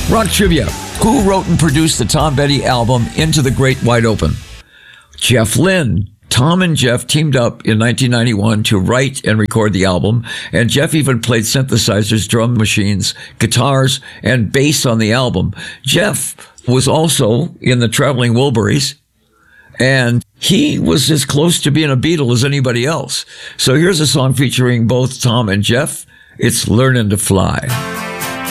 Rock trivia. Who wrote and produced the Tom Petty album Into the Great Wide Open? Jeff Lynne. Tom and Jeff teamed up in 1991 to write and record the album, and Jeff even played synthesizers, drum machines, guitars, and bass on the album. Jeff was also in the Traveling Wilburys, and he was as close to being a Beatle as anybody else. So here's a song featuring both Tom and Jeff. It's Learning to Fly.